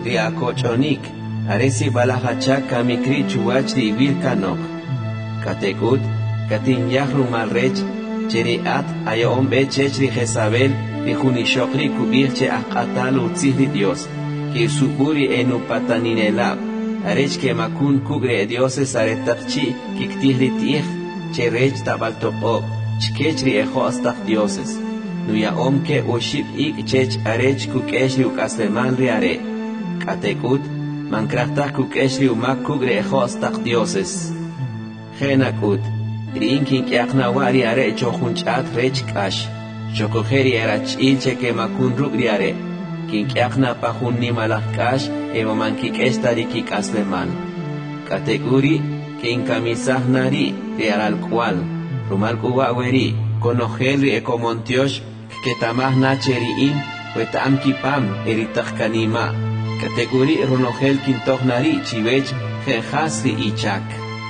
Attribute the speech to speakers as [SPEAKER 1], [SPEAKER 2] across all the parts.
[SPEAKER 1] ri akochonik, aresi balahachak kamikri chuachri virkanok. Katekut, katin yahru malrech, cheri at ayom bechechri Jezabel, ri junishokri kubirche akatal utzihri Dios, que suburi enu pataninelab, arech que makun kugre dioses aretakchi, kiktihri tih, cherech tabaltopok, chkechri ejo hasta dioses. Nuya omke ushib ik chech arech kukeshri ukaslemanri are. Katekut, mankrachta kukeshri umak kugre ejo hasta dioses. Genakut, rinkin kiaknawari are chochunchat rech kash. Chokojeri erach ilche que makun rugri are. Kin kiakna pahun ni malakash, evo mankikestari kikasleman. Kateguri, kin kamisah nari, real cual, rumal kuwaweri, konojelri ekomontiosh, que tamah nacheriin, wetam kipam, eritachkanima. Kateguri runogel kintohnari, chivech, jehasri ichak.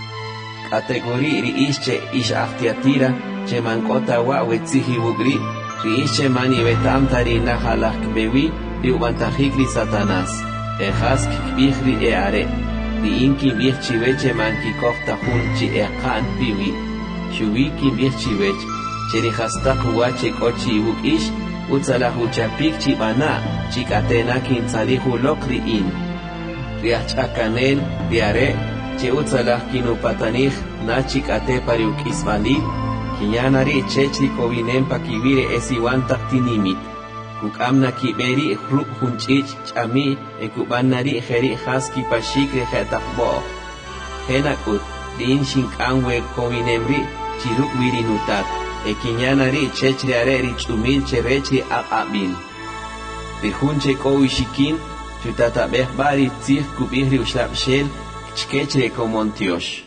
[SPEAKER 1] Kateguri ri ische ish achtiatira, che mankota wa wetzihi wugri, ri ische mani vetam tari nahalak bewi, ri ubantahikri satanas. Ejas kikbihri eare, ri inki bih chiveche manki kofta hunchi ekan piwi, shuwi kimbih chivech, cheri hastak wache kochi wukish, utsalahu chapik chibana, chikatena kintzalihu lokri in. Riachakanel, riare, che utsalah kinupatanich, na chikate pariukisvali, kinyanari chechri kovinempa kivire esiwantak tinimit. Kukamna kiberi hruk hunchich chami, ekubanari jeri haski pashikre jetakbo. Henakut, din shinkanwe kovinemri, chiruk virinutat. Ekinyanari chechri areri chumil cherechri akabil. Rihunche kowishikin, chutatabeh bari tzih kubihri ushlapshel, chkechre komontiosh.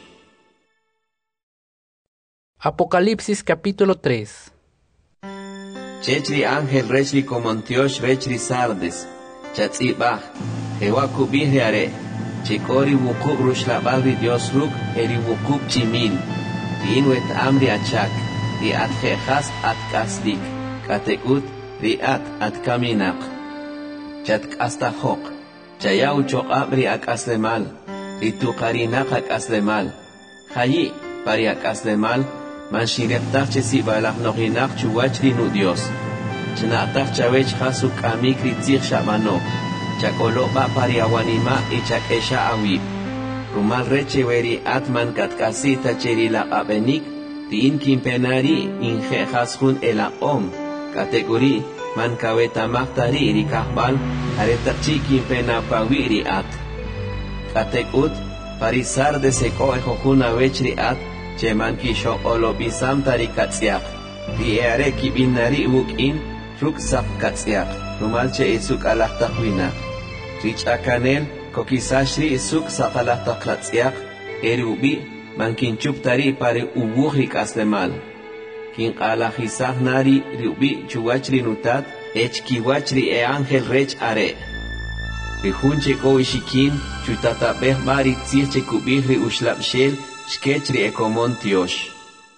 [SPEAKER 2] Apocalipsis capítulo 3.
[SPEAKER 1] Chechri ángel rechri komontiosh rechri sardes, chatzibah, jewa kubihri are, chekori wukub rushlabahri Dios ruk, eri wukub chimil, tinwet amri achak. Riat jejas at kasdik, katekut, riat at kaminak. Chat kastahok, chayau chokab riak aslemal, ritukarinak ak aslemal. Hayi, pariak aslemal, manshireptach chesi balak nohinak chuwach rinu Dios. Chnatach chawech hasuk amik ritzich shamano, chakolo ba pariawanima y chakesha awib. Rumal reche veri atman katkasita cherila abenik, Tin kimpenari injejas hun ela om, kategori man kaweta mahtari rikahbal, aretachi kimpena pawiri at. Katekut, parisar de seko ejojuna vechri at, che man kisho olobisam tarikatsiak. Riere kibinari wukin, ruk sap katsiak, rumalche isuk alahtahuina. Rich akanel, kokisashri isuk sap alahtaklatsiak, erubi, mankin chuptari pare ubuhri kaslemal. Kin alajisah nari riubi chuachri nutat, kiwachri e ángel rech are. Rihunche koishikin, chutatabeh bari tzirche kubihri ushlapshel, shkechri ekomontiosh.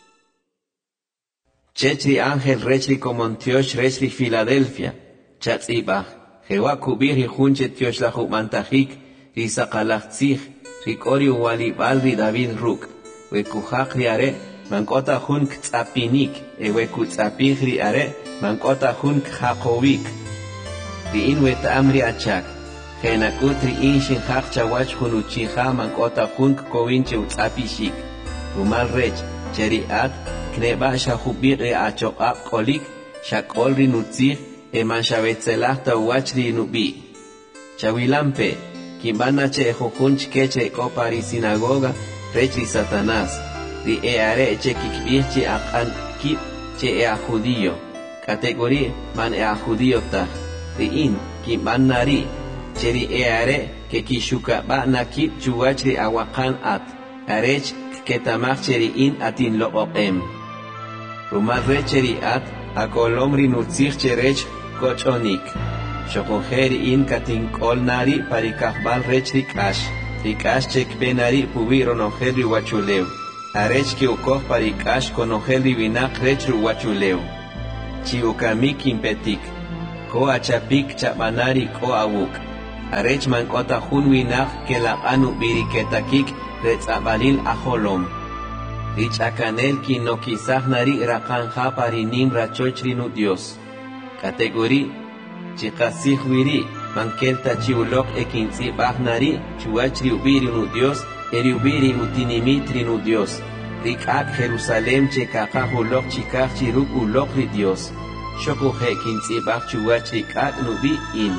[SPEAKER 1] Chechri ángel rechri komontiosh rechri Filadelfia, chatzibah, jewa kubihri hunche tioslahu mantahik, risakalachtzich, Rikori walibal David Ruk, wekujak riare, mankota hunk tzapinik, wekutzapich riare, mankota hunk jakovik. Riin weta amri achak, jenakut riin shinjak chawach hunuchiha mankota hunk kovinche utzapishik. Rumal rech, cheriat, kneba shahubir achokap kolik, shakol rinutzich, manshavetzelah tawach rinubi. Chawilampe, Kimbana che jujunch keche kopari sinagoga, rechri Satanás, ri eare che kikbirchi akan kip che ea judío, categoría man ea judío ta, ri in, kimbanari, che ri eare que kishuka ba na kip chuachri awakan at, arech ketamach che ri in atin lo opem. Rumal recheri at, akolomri nutzich che rech kochonik. Shokojeri in katin kol nari parikahbal rech rikash, rikash chek benari pubiro nojeri wachuleu. Arech ki ukoh parikash konojeri vinak rech wachuleu. Chiukamik impetik, ko achapik chabanari ko awuk. arech mankota hun winach que la anu biriketakik retzabalil ajolom. Richakanel ki no quizás nari rakanja parinim rachochrinu Dios. Categori chikasih wiri mankelta chiulok ekinzi bahnari chuachri ubirinu Dios eriubiri utinimitrinu Dios. Rikak Jerusalem chekakahulok chikach chiruk ulok ri Dios. Shokuhe kinzi bah chuachri kak nubi in.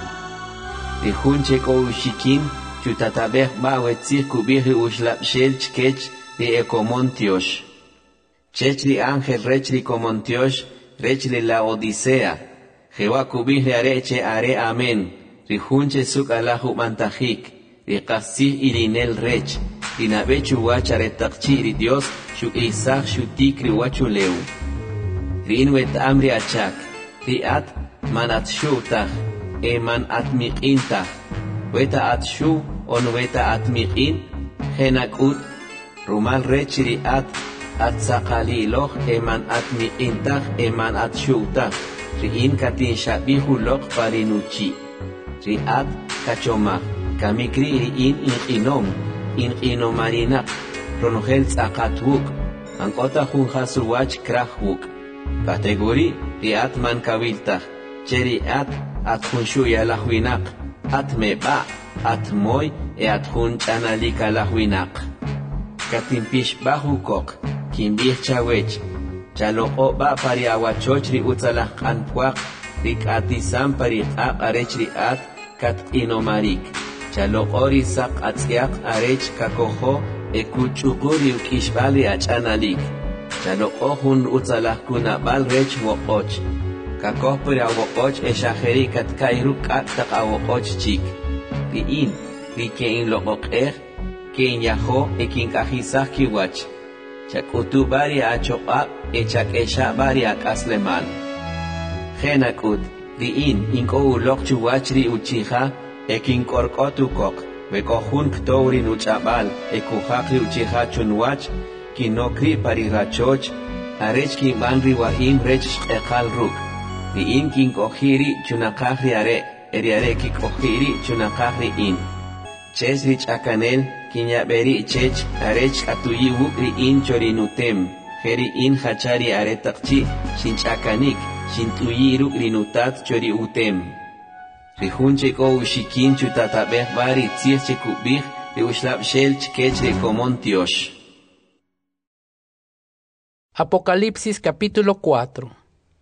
[SPEAKER 1] Rihun cheko ushikin chutatabeh bawetzih kubihi ushlap shel chkech ri ekomontiosh. Chechri ángel rechri komontiosh rechri la odisea. Jehová kubihi areche are amen. Rihunche suk alahu mantajik. Rikasih irinel rech. Rinabe chuwacha retakchi ri Dios shuk isach shutik ri wachuleu. Rinwet amri achak. Riat manat shutach. Eman atmiqintach. Weta atshu on weta atmiqin. Henakut. Rumal rech riat. Atzakaliloch eman atmiqintach eman atshutach. Riin katin shabihulok parinuchi. Riat kachomach. Kamikri riin inqinom. Inqinomarinak. Ronogel tzakatvuk. Ankota junjasuwach krahvuk. Kategori riat man kaviltach. Cheriat at junshuya lahwinak. At meba. At moy e at junchanalika lahwinak. Katimpish bahukok. Kimbih chawech. Chaloko ba pari awachochri utzalah kanpuak. Rik atisam pari arechri at kat inomarik. Chalokori sak atziak arech kakoho ekuchukuri ukishbali achanalik. Chalokojun utzalah kunabal rech wokoch. Kakoh pari awokoch eshaheri kat kairuk atak awokoch chik. Riin, rikein lokokeh, kein yaho ekin kahisah kiwach. Chakutu bari achoqab echak esha bari akaslemal. Genakut, riin inko ulok chuwachri uchiha ekin korkotukok. Bekohun ktouri nuchabal ekuhakri uchiha chunwach kinokri pari rachoch arech kin banri waim rech ekal ruk. Riin kin kohiri chunakahri are eriare ki kohiri chunakahri in. Chesrich akanel kinyaberi chech arech atuyi wukri in chorinutem. Heri in hachari aretakchi shinchakanik shintuyi rukrinutat chori utem. Rihunche ko ushikin chutatabeh bari tzirche kubih ri ushlab shel chkech ri komontiosh.
[SPEAKER 2] Apocalipsis capítulo 4.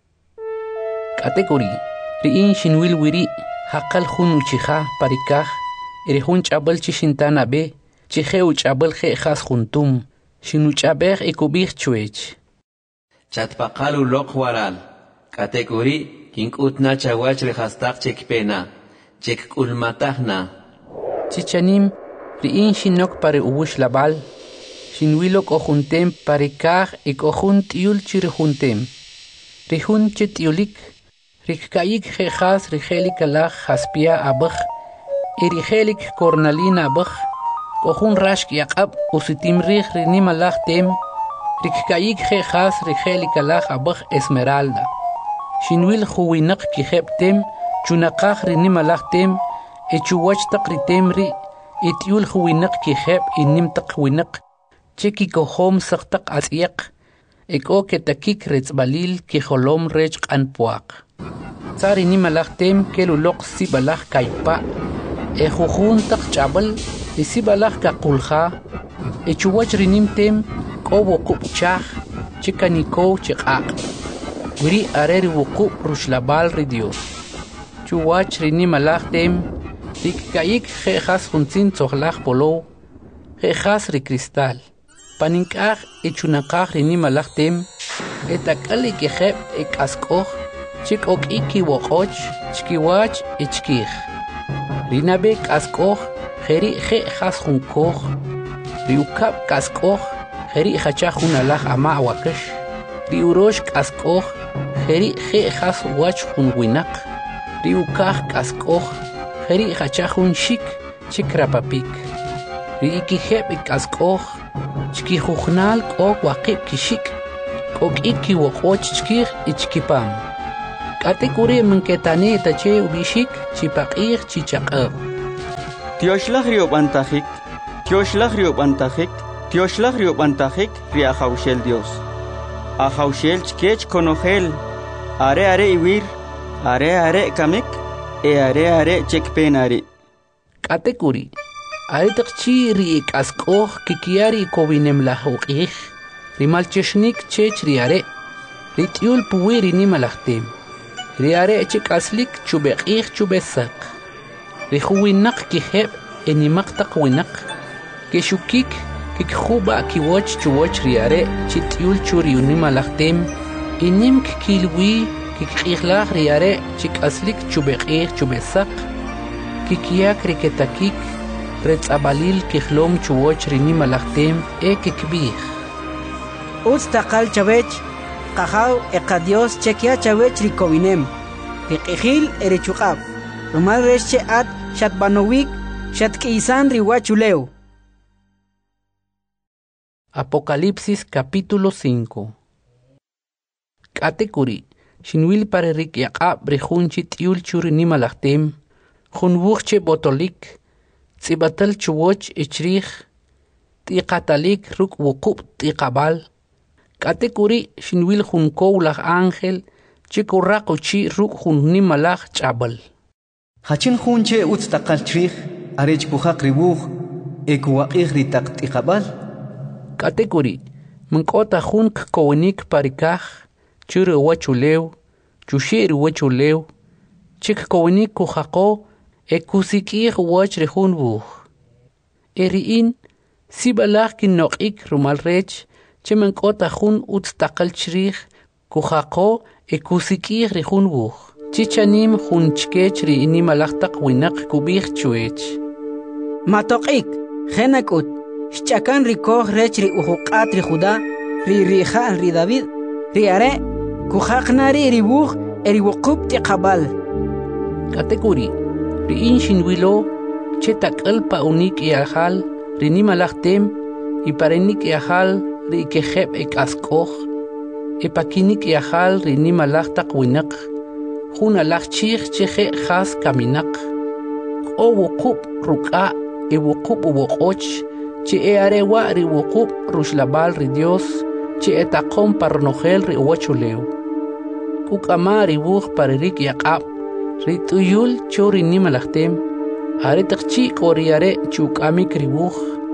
[SPEAKER 2] Categoría Riin shinwil wiri hakal hun uchiha parikah Erihun chabal chishintana be, chiheu chabal khas juntum, shinu chabeh ekubih chuech.
[SPEAKER 1] Chatpakalu lok waral, kategori kinkutna chawach rehastak chekpena, chek ulmatahna.
[SPEAKER 2] Chichanim, riin shinok pare ubush labal, shinwilok ojuntem pare kah ekojunt yul chirijuntem. Rihun chetiulik, rikkaik khas rihelik alach haspia abach. Erigelik cornalina bach, kohun rashk yakab usitim rich rinimalach tem, rikkaik khas rigelik alach abach esmeralda. Shinwil huwinak kihep tem, chunakach rinimalach tem, echuwach takritem ri, etiul huwinak kihep inim takwinak, cheki kohom saktak atyak, eko ketakik retzbalil kiholom rech anpuak. Tsari nimalach tem kelulok sibalach kaipa, Ejujun tak chabal, isibalach kakulha, echuwach rinimtem, kobo kupchach, chikaniko chikak. Wiri areri wukup rushlabal ridios. Chuwach rinimalachtem, rikkaik jejas junzin tzohlach polo, jejas rikristal. Paninkach echunakach rinimalachtem, etakali kejep ekaskoch, chikok iki wokoch, chkiwach echkich. Rinabe kaskoch, heri he has junkoch, riukap kaskoch, heri hachahun alach ama wakash, riurosh kaskoch, heri he has wach hun winak, riukach kaskoch, heri hachahun shik, chikrapapik, riikihep kaskoch, chkihuchnal kok wakip kishik, kok iki wakoch chkir ichkipam. Kategori menketane tache ubishik chipakir chichakab.
[SPEAKER 3] Tioshlag rio bantajik ria jaushel Dios. A jaushel chkech konogel. Are iwir, are kamek, are chekpenari.
[SPEAKER 2] Katekuri. Are takchi ri kaskoh kikiari kovinem la hoqih. Rimalcheshnik chech riare. Ritiul puwiri ni malachtem. Riare chek aslik chubeqih chubesak. Rihuwinak kiheb enimak winak. Keshukik kikhuba kiwoch chuwoch riare chitiul churiuni malachtem. Inim kilwi kikhlach riare chik aslik chubeqih chubesak. Kikiak riketakik retzabalil kihlom chuwoch rini malachtem kikbih.
[SPEAKER 4] Taqal chavech, qajaw eqadios chekia chavech rikovinem. Riqihil erechuqab. Rumal resche at shatbanowik shatkisan riwachuleu.
[SPEAKER 2] Apocalipsis capítulo 5. Katekuri, shinwil pare rik yaqab rejunchi tiul churini malachtem, junwuche botolik, tsibatal chuwoch ichrich, tiqatalik ruk wukub tiqabal. Katekuri shinwil junkow lach ángel, chikurraquchi ruk junni malach chabal.
[SPEAKER 5] Hachin junche taqal chrich, arech kuhaq ribuj, ekuwaqih ritaq tiqabal.
[SPEAKER 2] Katekuri, mankota junk kowenik parikaj, churu wachulew, chushir wachulew, chik kowenik kuhaqo, ekusikih wach rejun buj. Eriin, sibalach kinnoqik rumalrech, Chimankota jun taqal chrich, kuhaqo ekusikih rejun buj. Chichanim jun chkech ri inimalachtaq winak kubih chuech.
[SPEAKER 4] Matoqik, genakut, shchakan rikoh rech ri uhuqat ri Judá, ri rija ri David, ri are, kuhaqnari ri buj eri wuqub tiqabal.
[SPEAKER 2] Katekuri, ri inshinwilo, chetakal pa unik iahal, ri nimalachtem, iparenik iahal, ri kejeb askoh, epakinik iahal ri nimalachtak winak, jun alach chich cheje has kaminak, o wuqub ruka, wuqub uwoqoch, che arewa ri wuqub rushlabal ri Dios, che etaqom parnogel ri uwachuleu. Kukama ri buj parerik yaqab, ri tuyul chori nimalachtem, are takchi koriare chukamik ri buj,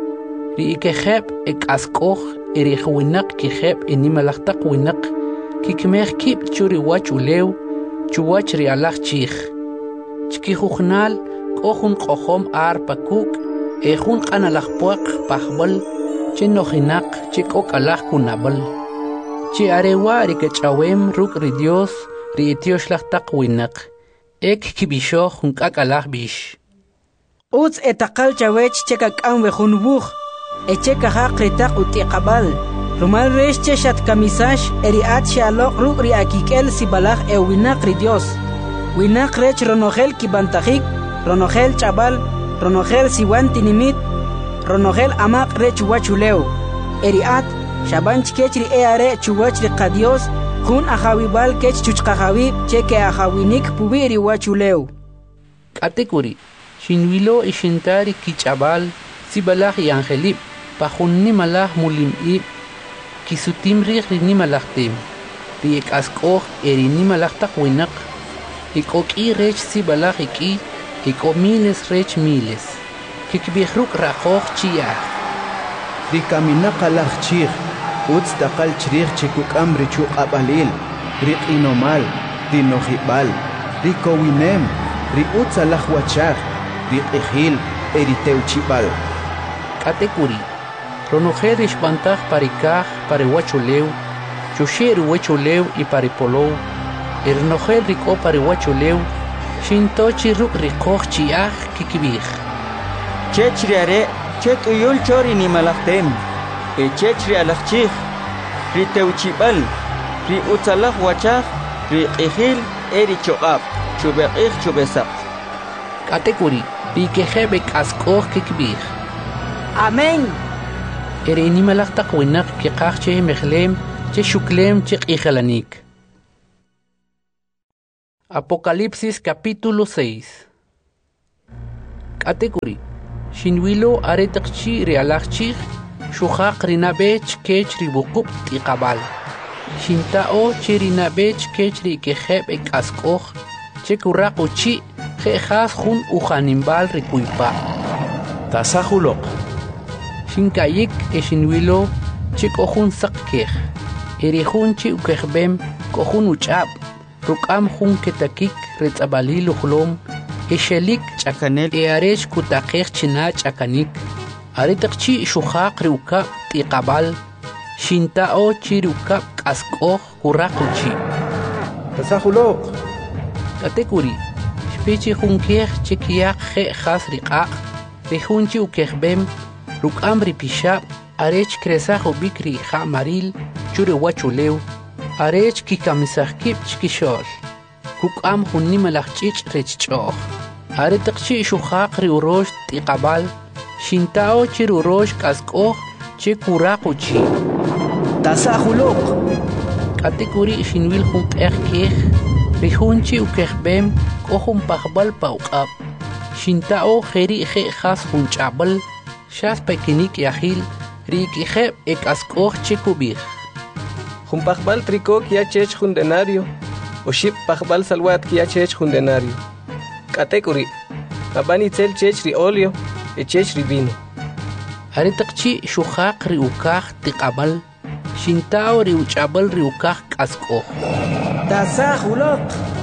[SPEAKER 2] ri kejeb askoh, erihuinak kiheb inimalachtak winak, kikmeh kip churi wachulew, chuwach ri alach chich. Chkihuhnal, kohun kohom ar pakuk, ejun kanalachpuak pahbal, chenohinak, chikok alach kunabal. Chi arewa ri kechawem ruk ri Dios, ri etioslachtak winak, ek kibisho hunkak alach bish.
[SPEAKER 4] Etaqal chawech chekak anwejun buj. Echeka haqritaq utiqabal. Rumal resche shat kamisash eriat shalok ruk ri akikel sibalach winaq ri Dios. Winaq rech ronogel kibantajik, ronogel chabal, ronogel siwanti nimit, ronogel amaq rech wachuleu. Eriat shabanch kech ri eare chuwach ri qadios, jun ajawibal kech chuchqajawib cheke ajawinik pubiri wachuleu.
[SPEAKER 2] Katekuri, shinwilo ishintari kichabal, sibalach y angelib, pajunni malah mulimib, kisutim rih rini malachtem, riek askoh erini malachtak winak, ikoki rech sibalach iko miles rech miles, kikbihruk rajoh chiyah.
[SPEAKER 5] Rikaminak alach chich, taqal chrich chikukam richuk abalil, rik inomal, rinojibal, rikowinem, riutz alach wachach, rik ejil, eriteuchibal.
[SPEAKER 2] Katekuri, ronojer ishbantach parikaj parewachulew, chusher wachulew y paripolow, ernojer riko parewachulew, shintochi ruk rikoch chiach kikibij.
[SPEAKER 3] Chechriare, chet uyul chori ni malachtem, chechri alachchich, ri teuchibal, ri utzalach wachach, ri ejil eri choqab, chubeqij chubesak.
[SPEAKER 2] Katekuri, ri kejebek askoh kikibij.
[SPEAKER 4] Amén.
[SPEAKER 2] Erini malachtak winak kikach che mechlem, che shuklem che ijalanik. Apocalipsis capítulo 6. Katekuri, Shinwilo aretakchi realachchi shuhaq rinabech kech ribukup tiqabal. Shintao chirinabech kech rikeheb ekaskoh chekuraq uchi jejas jun ujanimbal rikuipa.
[SPEAKER 1] Tasahulok.
[SPEAKER 2] Shinkayik eshinwilo chikohun sakkeh. Erihun chi ukehbem kohun uchab. Rukam jun ketakik retzabalil uhlom. Eshelik
[SPEAKER 3] Chakanel.
[SPEAKER 2] Earech kutakeh china chakanik. Aretakchi shuhaq riukap tiqabal. Shintao chiruka kaskoh kurakuchi.
[SPEAKER 5] Tasahulok.
[SPEAKER 2] Katekuri. Shpichi hunkeh chikiyak je has riqaq. Rihunchi ukehbem. Rukam ripishab. Arech kresajo bikri ha maril. Chure wachulew. Arech kikamisahkip chikishol. Kukam hunnimalachchich rechchoh. Aretakchi shuhaq riurosh tiqabal. Shintao chirurosh kaskoh chikurakuchi.
[SPEAKER 5] Tasahulok.
[SPEAKER 2] Katekuri shinwil jun keh rihunchi ukehbem kohun pahbal pauqab. Shintao jeri je has jun chabal shas pekinik yahil rikiheb ekaskoh chikubih.
[SPEAKER 6] Jun pajbal tricó kia chech jun denario o ship pajbal salwat kia chech jun denario. Katekuri babani tel chech ri olio e chech ri vino.
[SPEAKER 2] Aretakchi shuhaq riukah tiqabal. Shintao riuchabal riukah kaskoh.
[SPEAKER 4] Tasahulok.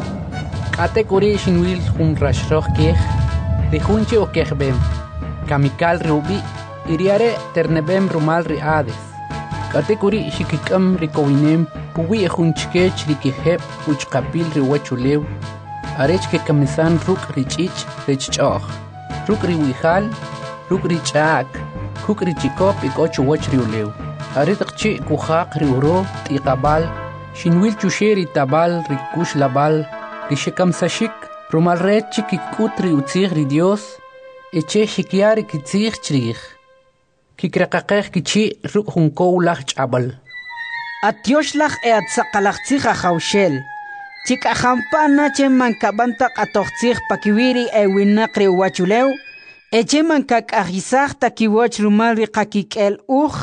[SPEAKER 2] Katekuri shinwil jun rashroh keh rihunchi okehbem. Kamikal riubi iriare ternebem rumal riades. Katekuri shikikam rikowinem puwi ejunchkech rikiheb uchkapil riwachulew. Arech ke kamisan ruk richich rechchoh. Ruk riwihal, ruk richak, kuk richikop ikochu wach riulew. Aretakchi kuhaq riuro tiqabal. Shinwil chusheri tabal rikush labal. Rishikam sashik rumal rechi kikut riutzig ri Dios. Eche shikiari kitzig chrich. Kikrakaqeh kichi ruk hunkow lach chabal.
[SPEAKER 4] Atioslach atzaqalachtzig ajawshel. Chikajampana cheman kabantak atochtzig pakiwiri ewinaq riwachulew. Echeman kakajisaj takiwach rumal riqakikel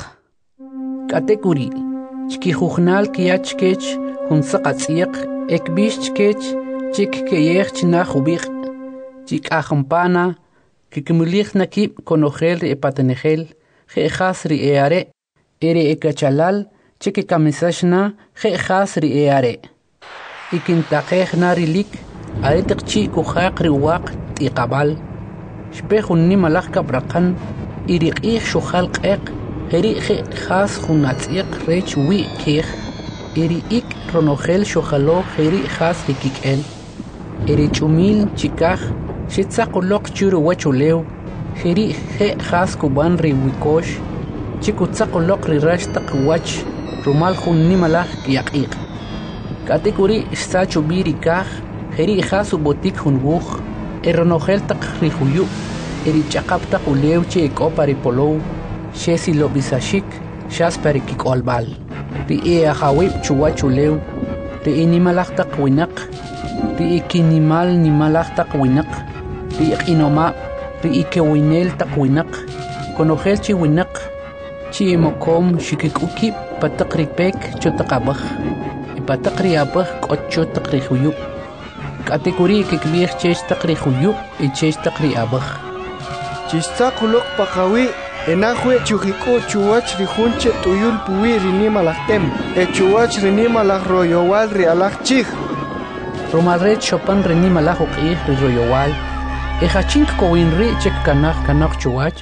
[SPEAKER 2] Katekuri chkijugnal kiachkech hunsaqatziq ekbish chkech chikkeyech chinajubik chikajampana kikmulich nakib konojel epatenejel jejas ri eare ere ekachalal chikikamisashna jejas ri eare ikintaqejna rilik aretakchi kujaq riwaq tiqabal shpejunni malaj kabraqan iriqij shuhal qeq Heri khas hunatziq rech wi kih eri ik ronogel shojalo heri khas rikikel eri chumil chikaj shitzaqoloq churu wachulew heri khas kuban ri wikosh chikutzaqoloq ri rashtaq wach rumal hunni malaj yaqiq katekuri stachu biri kaj heri khas botik hunbuj eronogel taq ri huyu eri chaqaptaq ulew che ekopari polow Shesi lo bisashik, shas perikik olbal. Ri ajawib chuwachulew, ri inimalachtak winak, ri ikinimal nimalachtak winak, ri inoma, ri ikewinel tak winak, konogel chi winak, chi imokom shikikuki patak ripek chotakabach, ipatak riabach kocho tak rihuyub. Katekuri kikbih chech tak rihuyub, ichech tak riabach.
[SPEAKER 6] Chistakulok pakawi. Enahue chujiku chuwach rihunche tuyul puwi rinima lahtem. Chuwach rinima lah royowal rialach chih.
[SPEAKER 2] Romalret chopan rinima lah uqih ri royowal. Ejachink kowinri chek kanach chuwach.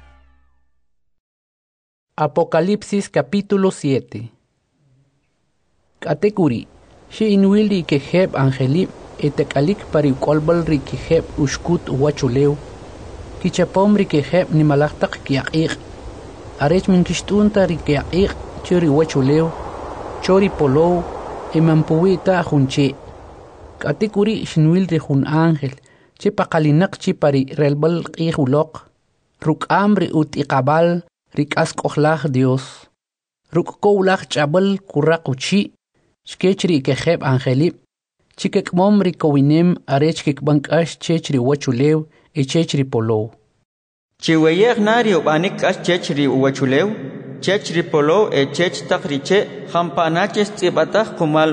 [SPEAKER 2] Apocalipsis capítulo 7. Katekuri. Shi inwil ri keheb angelip etekalik parikolbal ri keheb ushkut wachulew. Kichapom rikeheb ni malachtak kiaqiq. Arech min kishtunta rikiaqiq churi wachulew, chori polow, emampuita junche. Katekuri shinwil ri jun ángel, che paqalinak chi pari relbal qihulok. Ruk amri utiqabal rikaskohlaj Dios. Ruk kowlaj chabal kurakuchi, shkech rikeheb angelip. Chikekmom rikowinem arech kikbankash chech ri wachulew, echechri polo.
[SPEAKER 3] Chiweyeg nario banik as chechri uwachulew, chechri polo chech takriche, hampanaches tibataj kumal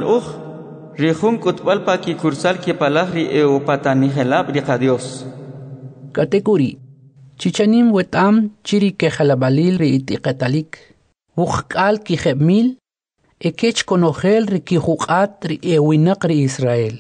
[SPEAKER 3] Rijun kutbalpa ki kursal ki palahri patani helab riqa Dios.
[SPEAKER 2] Katekuri, chichanim wetam chiri ke jalabalil ri itiqatalik. Wuqal ki jebmil, ekech konogel ri ki huqat ri ewinaq ri Israel.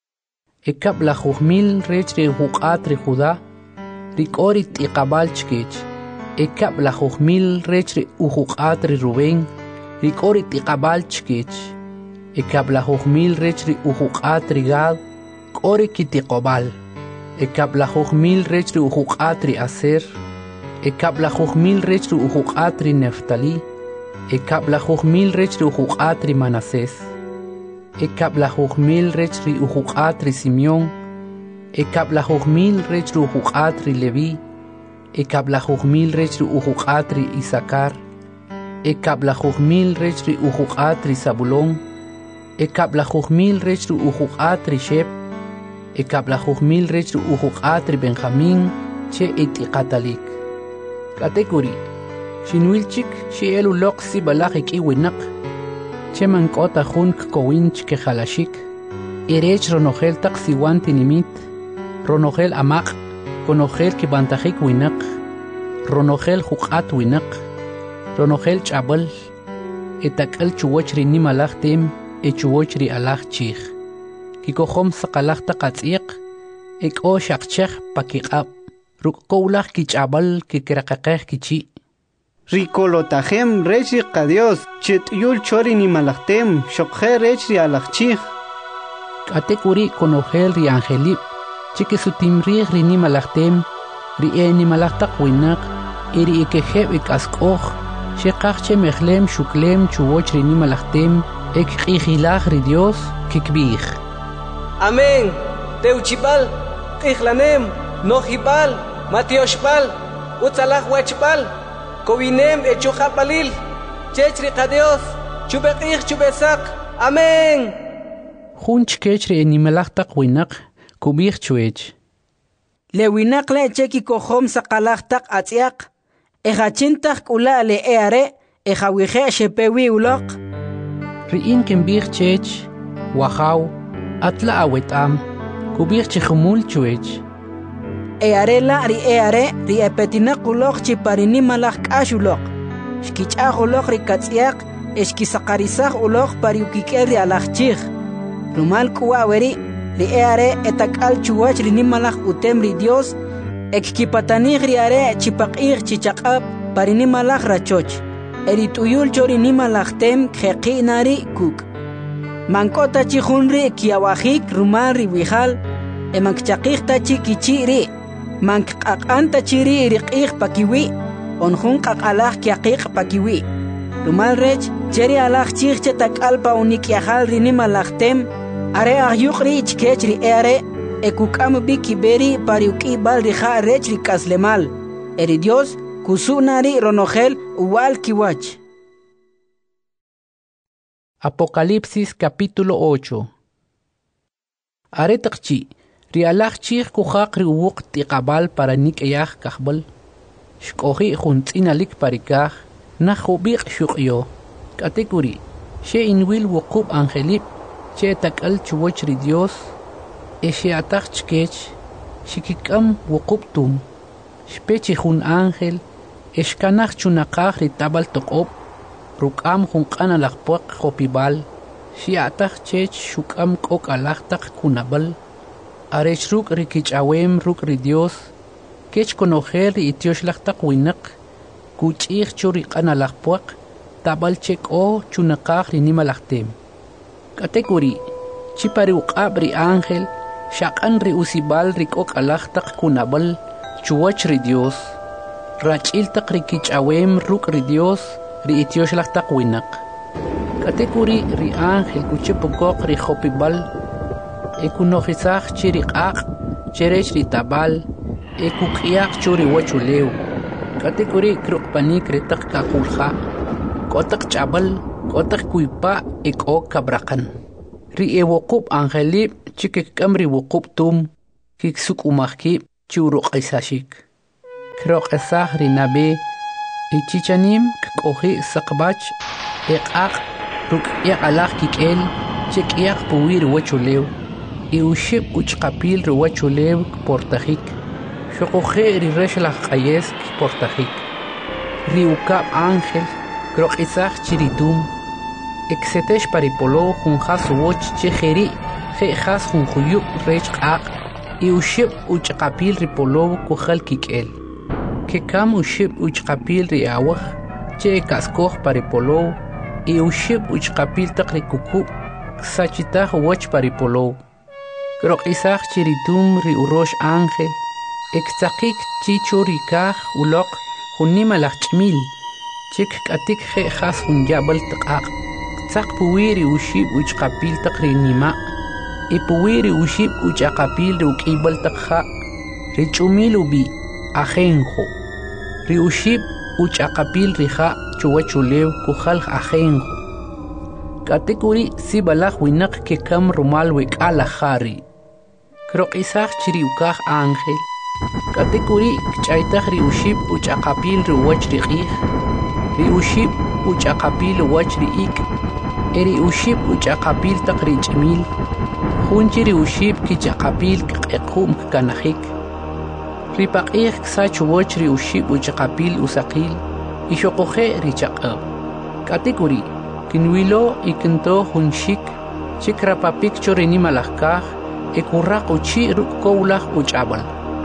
[SPEAKER 2] Ekab la jujmil rech ri huqat ri Judá, ri kori tiqabal chkech. Ekab la jujmil rech ri uhuqat ri Rubén, ri kori tiqabal chkech. Ekab la jujmil rech ri uhuqat ri Gad, kori kitiqobal. Ekab la jujmil rech ri uhuqat ri Aser. Ekab la jujmil rech ri uhuqat ri Neftali. Ekab la jujmil rech ri uhuqat ri Manasés. Ekab la jujmil rech ri uhuqat ri Simeón. Ekab la jujmil rech ri uhuqat ri Leví. Ekab la jujmil rech ri uhuqat ri Isaacar. Ekab la jujmil rech ri uhuqat ri Zabulón. Ekab la jujmil rech ri uhuqat ri Shep. Ekab la jujmil rech ri uhuqat ri Benjamín che itiqatalik. Katekuri, shinwilchik shielu loqsi balaq ikiwinak. Che mankota jun kowinch ke jalashik. Irech ronogel tak siwan tinimit. Ronogel amaq, konogel ki bantajik winak. Ronogel huqat winak. Ronogel chabal. Etakal chuwach ri nimalaq tim. Echuwoch ri alaq chich. Kikohom saqalaq taqatsiq. Eko shaqchech pakiqab. Rukkowlaq kichabal kikraqaqej kichi.
[SPEAKER 7] Rikolotajem rech riqa Dios. Chetyul chori nimalaqtem. Shokje rech ri alaq chich.
[SPEAKER 2] Katekuri konogel ri angelip. Chikisutimrij ri nimalaqtem. Ri nimalaqtaq winak. Iri ikejeb ikaskoj. Sheqaqche mejlem shuklem chuwoch ri nimalaqtem. Ek qijilaj ri Dios kikbij.
[SPEAKER 6] Amén. Teuchipal, qijlanem, nojipal, matioshpal, utzalaj wachpal, kobinem echujapalil, chechri qa Dios, chubeqij chubesak. Amén.
[SPEAKER 2] Junch kechri nimalaqtaq winaq kubij chuech.
[SPEAKER 4] Le winaq le cheki kohom saqalaqtaq atziaq. Ejachintaq kula le eare, ejawije shepewi uloq.
[SPEAKER 2] Riin kembij chech, wajaw, atla awetam, kubij chihumul chuech.
[SPEAKER 4] Earela ri epetinaq uloq chiparini malaq k'ax uloq. Xkich'aj uloq ri katziaq, eskisaqarisaj uloq pariukikel ri alaqchij. Rumal kuwaweri, ri etak'al chuwach ri nimalaq utem ri Dios, ekkipatanij ri chipaq'ij chichaq'ab parini malaq rachoch. Erituyul chori nimalaqtem kjeqinari kuk. Mankota chijunri kiawajik rumari wijal, emankchaqijta chikichiri. Mankqaq'anta chiri riq'ij pakiwi, onjun qaq'alaj kiaqiq pakiwi. Rumal rech, cheri alaj chij chetak'alpa unikyajal ri nimalaqtem, are ahyuqri ichkech ri ekuk'am bikiberi pariuk'ibal rija rech ri k'aslemal. Eri Dios, kusunari ronogel uwal kiwach.
[SPEAKER 2] Apocalipsis capítulo 8. Aretaqchi, rialaj chij kujaq ri uwuq tiqabal para nik'eyaj kajbal. Shkoji juntz'inalik parikaj, najubiq shuqyo. Katekuri, she inwil wuqub angelip, che tak'al chuwoch ri Dios, she ataj chkech, shikik'am wuqub tum. Shpechi jun ángel, eshkanaj chunaqaj ri tabal toqob, ruk'am junq'an alaqpuaq jopibal, shiataj chech shuk'am k'ok alaqtaq kunabal, arech ruk' ri kich'awem ruk' ri Dios, kech konojel ri itioxlaqtaq winaq, kuch'ij chu ri q'an alaqpuaq, tabal che k'o chunaqaj ri nimalaqtem. Katekuri, chipari uq'ab ri ángel, shaq'an ri usibal ri k'ok alaqtaq kunabal, chuwach ri Dios, rach'iltaq ri kich'awem ruk' ri Dios, ri itioxlaqtaq winaq. Katekuri ri ángel kuchipukoq ri jopibal, ekunojisaj chi ri q'aq', cherech ri tabal, ekuk'iyaq chu ri wachulew. Katekuri kruqpanik ri taq kaqulja', k'otaq ch'abal, k'otaq kuypa' ek'o kabraqan. Ri wuqub angelib chikik'am ri wuqub tum, kiksuk'umaj kib' chi uruq'isashik. krok esah rinabe ichichanim kohi sakbach eqaq ruk alaq kikel chek puwir wachulew ushib uchqapil ruwachulew portajik shoqoje rireshlah qayes portajik riukab ángel krok esah chiritum exetesh paripolo junjas woch chejeri jejas junjuyuk rech qaq ushib uchqapil ripolo kujal kikel que cam ushib uchqapil riawaj che kaskoj paripolo ushib uchqapil taqrikuku sachitaj woch paripolo krok isaj chiritum ri urosh ángel extaqik chicho rikaj ulok junima lachmil chik katik jejas junyabal taqaq tzaq puwiri ushib uchqapil taqrinima puwiri ushib uchaqapil rukibal taqja richumil ubi ajenjo riushib uchaqapil rija chuwachulew kujal ajenjo katekuri sibalaj winak ke kam rumal wekala jari krok isaj chiriukaj ángel katekuri kchaytaj riushib uchaqapil ruwach riqij riushib uchaqapil wach riik riushib uchaqapil taqrichmil junchi riushib kichaqapil qequm kanajik ripaqij ksach woch riushib uchaqapil usaqil ishoqoje richaqab katekuri kinwilo ikinto junshik chikrapapik chorinimalakkaj ekurraq uchi rukkowlaj uchabal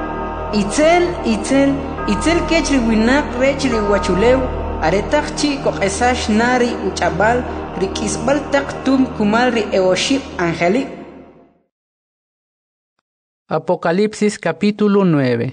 [SPEAKER 4] itzel kech riwinaq rech riwachulew aretaj chi koqesash nari uchabal rikisbal taqtum kumal ri eoshib angelik.
[SPEAKER 2] Apocalipsis capítulo 9.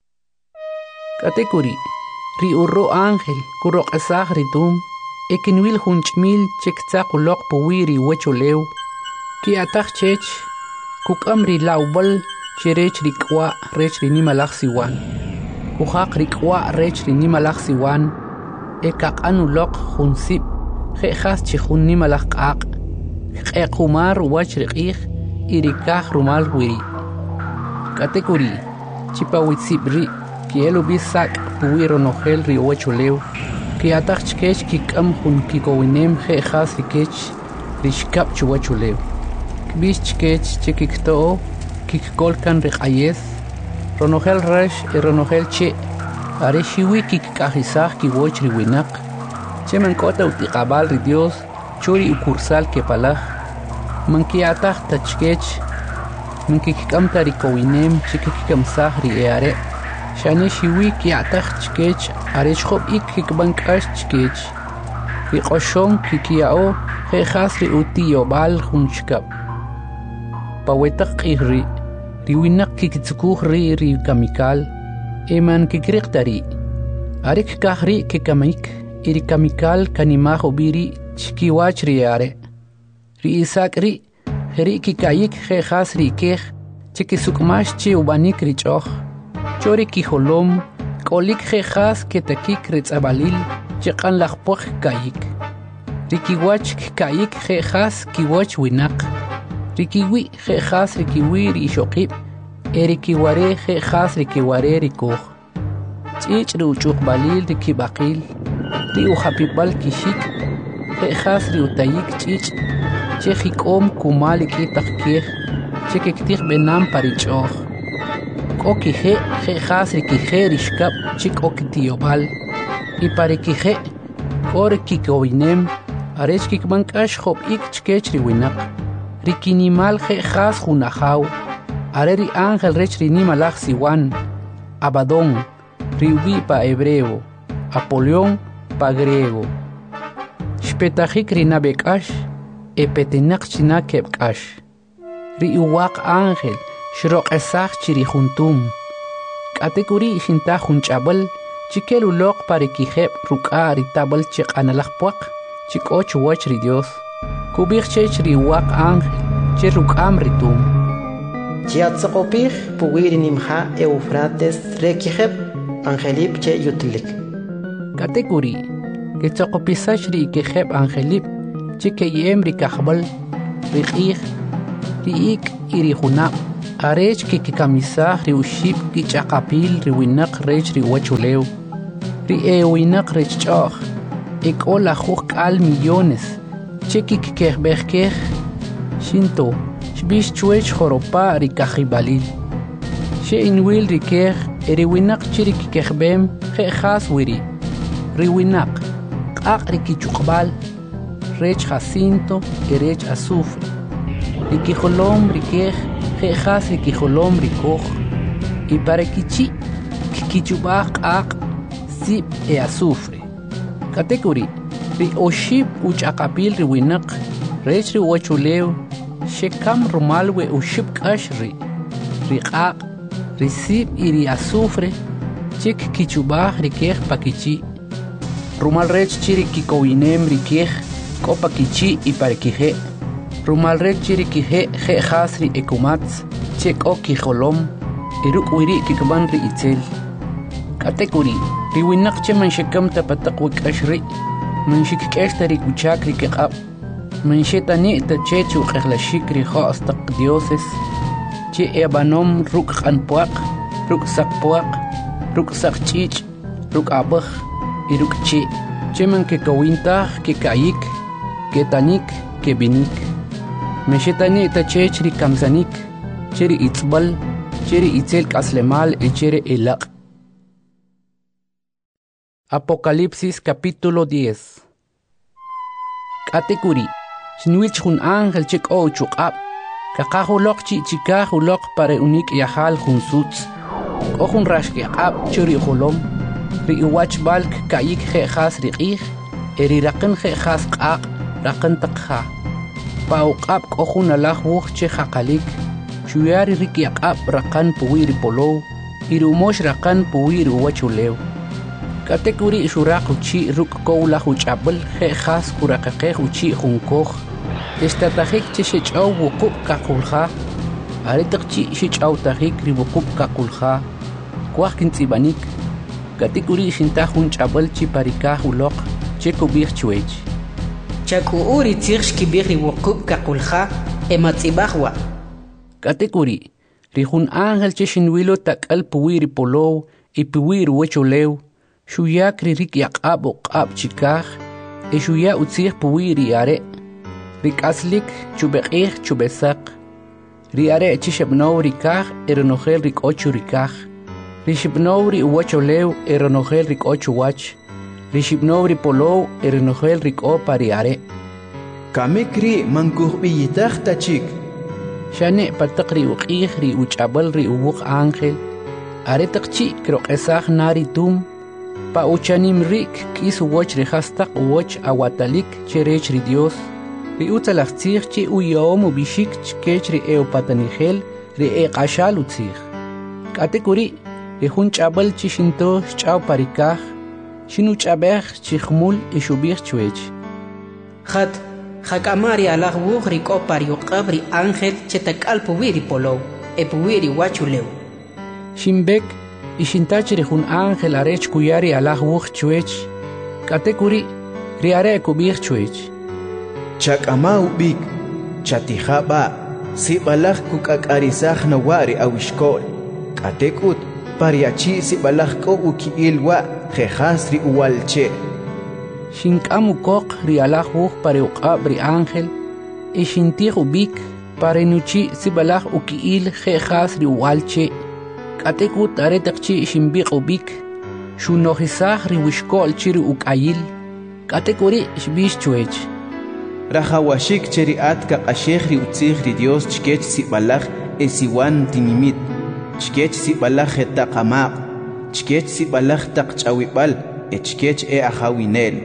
[SPEAKER 2] Katekuri ri urro ángel kurok esaj ritum ekinwil junchmil chektzaq ulok puwiri wechulew ki ataj chech kukam ri laubal chirech rikwa rech rinimalaj siwan kujaq rikwa rech rinimalaj siwan ekaqan ulok junsib jejas chijun nimalaj qaq qequmar wach riqij irikaj rumal wiri katekuri chipawitsibri kielu bisak puwiro nojel ri wechulew ki ataj chkech kikam jun kikowinem jejas rikech rishkap chuwachulew kbis chkech chikikto kikkolkan riqayes ronojel resh ronojel che are shiwi kikkajisaj kiwoch riwinaq cheman kota utiqabal ri Dios churi ukursal kepalaj mankiataj tachkech minkikam tarikowinem chikikamsaj ri eare shane shiwi kiataj chkech are chjob ikikbankash chkech kiqoshom kikiao jejas ri utiyobal junchkab pawetaq qihri riwinaq kikitsukuj ri kamikal eman kikriqtari arik kahri kikamik iri kamikal kanimaj obiri chkiwach ri are ri isakri heri kikayik jejas ri kej chikisukmash chi ubanik ri ch'oj chori kijolom k'olik jejas ketakik ri tz'abalil chiqan lajpoj kayik ri kiwach kayik jejas kiwach winaq ri kiwi jejas ri kiwi ri ixoqib eri kiware jejas ri kiware ri koj ch'ich' ri uchuqbalil ri kibaqil ri ujapibal kixik jejas ri utayik ch'ich' che jik'om kumal ik'itaq kej che kiktij b'enam pa ri ch'oj k'o kije' jejas ri kije' ri xkab chi k'o kitiyobal y pa ri kije' k'o ri kikowinem arech kikb'ank'ax job'ik chkech ri winaq ri kinimal jejas jun ajaw are ri ángel rech ri nimalaj siwan Abadón ri ubi pa hebreo Apolión pa griego xpetajik ri nabek'ax epetinaq china keb'k'ax ri uwaq ángel xroq'esaj chi ri juntum k'atekuri xintaj jun ch'abal chikel uloq pa ri kijeb' ruk'a ri tabal chiq'analaj puaq chi k'o chuwach ri Dios kub'ij chech ri uwaq ángel che ruk'am ri tum
[SPEAKER 8] chiatzoqopij puwiri nimja Eufrates re kijeb' angelib che yutlik
[SPEAKER 2] katekuri ketzoqopisax ri kijeb' angelib che keyem ri kajbal ri q'ij ri ik y ri junab arech que kikamisaj ri uship ki chaqapil ri winak rech ri wachulew ri winak rech ch'oj ikola juj k'al millones che kikekbejkej shinto shbish chuech joropa ri kajibalil she inwil ri kej ri winak chiri kikejbem jejas wiri ri winak q'aq ri kichuqbal rech jacinto rech azufre ri kijolom ri kej jejas ri kijolom ri koj y para kichi kikichubaj q'aq sib azufre katekuri ri oshib uch'aqapil ri winak rech ri wachulew shekam rumal we ushib k'ax ri q'aq ri sib y ri azufre chik kichubaj ri kej pakichi rumal rech chiri kikowinem ri kej ko pakichi y para kije rumal rech chiri kije jejas ri ekumats chek o kijolom iruk wiri kikban ri itzel katekuri ri winak che man shekam tapatak wikash ri man shikkesh ri kuchak ri keqab man shetani ta chechu qehlashik ri khas taq dioses che ebanom ruk qanpuaq ruk saqpuaq ruk saqchich ruk abaj iruk che man ke kawintaj ke kayik ke tanik ke binik man shetani ta chech ri kamsanik cheri itzbal cheri itzel kaslemal cheri elaq. Apocalipsis capítulo 10. Katekuri shinwich jun ángel chek o chuqab kakahulok chikahulok para unik yahal jun suts o jun rashkiqab churi jolom ri iwach balk kayik jejas ri qij eri raqan jejas qaq raqan taqha pauqab o jun alaj wuj che jaqalik chuyari ri yaqab raqan puwiri polo irumosh raqan puwiri wachulew katekuri shuraq uchi ruk kowla huchabel jejas kuraqeqej uchi junkoj estatajik che shechaw wuqub kakulja aritaqchi shechaw tajik ri wuqub kakulja kwaj kintsibanik katekuri shintaj hunchabel chi parikaj uloq che kubij chuech
[SPEAKER 4] chaku uri tzirx kibij ri wuqub kakulja ematzibajwa
[SPEAKER 2] katekuri ri jun ángel che shinwilo tak'al puwiri polow y puwiri wecholew shuyak ri rik yaqab o qab chikaj e shuya utzij puwiri are rik aslik chubeqij chubesaq ri are chishebnow rikaj eronojel rik ocho rikaj ri shibnow ri uwacholew eronojel rik ocho wach ri shibnow ri polow eronojel rik o pari are
[SPEAKER 5] kamikri mankuj biyitaj tachik
[SPEAKER 2] shane pataq ri uqij ri uchabal ri uwuq ángel are taqchi kroqesaj nari tum pa uchanim rik kis woch ri hastaq woch awatalik cherech ri Dios ri utalachtzij chi uyom ubishik chkech ri eopatanigel ri eqashal utzij katekuri ri jun chabal chi shinto chaw parikaj shinu chabej chi khmul ishubij chwech
[SPEAKER 4] khat Hakamari alaj wuj ri kopar yuqab ri ángel che tak'al puwiri polow e puwiri wachulew
[SPEAKER 2] shimbek ishintach ri jun ángel arech kuyari alaj wuj chwech katekuri ri are kubij chwech
[SPEAKER 5] chak'ama ubik chatijaba sibalaj kuk'ak'arisaj nawari awishkol katekut pariachi sibalaj ko ukiilwa jejas ri uwalche
[SPEAKER 2] shink'am ukoq ri alaj wuj pare uq'ab ri ángel y shintij ubik pare nuchi sibalaj ukiil jejas ri uwalche katekut are taqchi shimbiq ubik shunojisaj ri wishkol chiri uk'ayil katekuri shbish chwech
[SPEAKER 5] rajawashik cheri atka qashej ri utzij ri Dios chkech sibalaj esiwan tinimit chkech sibalaj taqamaq chkech sibalaj taqch'awibal chkech ajawinel.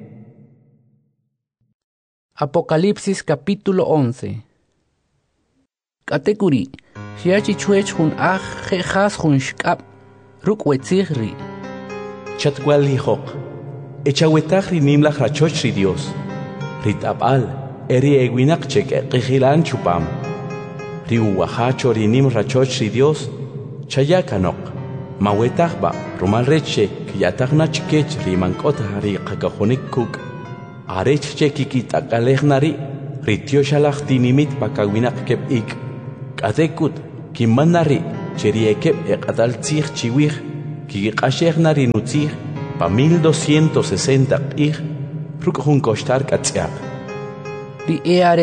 [SPEAKER 2] Apocalipsis capítulo 11. Katekuri shiachi chwech jun aj jejas jun shk'ab ruk wetzij ri
[SPEAKER 9] chatwal hijoq echawetaj ri nimlaj rachoch ri Dios rit'ab'al eri ewinaq chek eqijilan chupam ri uwajacho ri nim rachoch ri Dios chayakanoq mawetajba rumal reche kiyatajna chkech ri mank'ota ri qakajonik kuk arech che kikit'akalej nari ri tioxalaj tinimit pakawinaq keb'ik katekut kimanari cheriekep eqatal tzij chiwij kiqashejnari nutzij pa 1260 q'ij ruk' jun koxtar k'atz'yaq.
[SPEAKER 2] Ri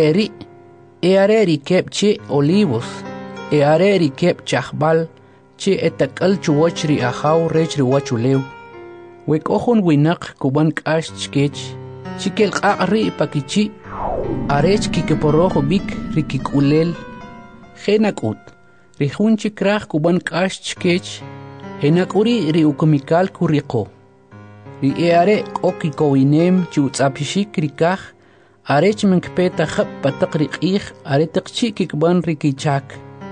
[SPEAKER 2] eareri kep che olivos, eareri kep chajbal che etak'al chuwach ri ajaw rech ri wachulew. Wek'ojun winaq kuban k'ax chkech, chikel q'aq' ri pakichi, arech kikeporoj bik ri kik'ulel. Jenak'ut, ri jun chikraj kuban k'ax chkech, jenak'uri ri ukumikal kuriqo. Ri eare k'o kikowinem chi utz'apixik ri kaj, arech minkpeta jab pataq ri q'ij aretaq chi kikban ri kichak.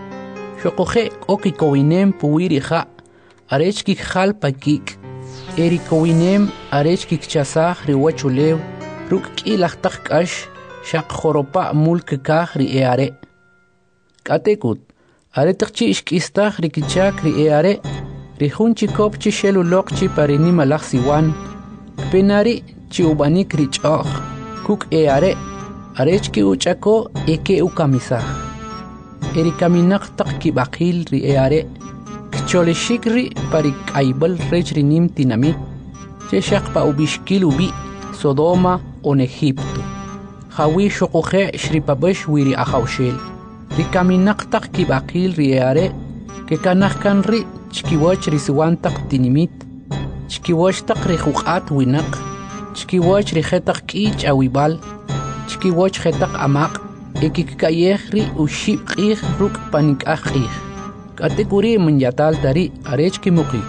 [SPEAKER 2] Xoqoje k'o kikowinem puwi ri ja', arech kikjal pakik. Eri kowinem arech kikchasaj ri wachulew, ruk' k'ilaj taq k'ax, xaq joropa' mul kikaj ri eare. K'atekut, aretaq chi ixk'istaj ri kichak ri eare, ri jun chikop chi xeluloq chi pari nimalaj siwan, kpenari chi ubanik ri ch'oj, kuk eare, arech ki uch'ako eke ukamisaj. Eri kaminaq taq kib'aqil ri eare, kcholexik ri pari k'aybal rech ri nim tinamit, che xaq pa ubixkil ubi' Sodoma on Egipto. Jawi xoqoje xripabax wiri ajawxel. Ri kaminaq taq kib'aqil ri eare, ke kanaj kan ri chkiwach ri siwan taq tinimit, chkiwach taq ri juq'at winaq, chkiwach ri jetaq k'i ch'awib'al, chkiwach jetaq amaq, ekikka'yej ri uxib' q'ij ruk' panik'aj q'ij. K'atekuri manyatal tari arech kimuqik.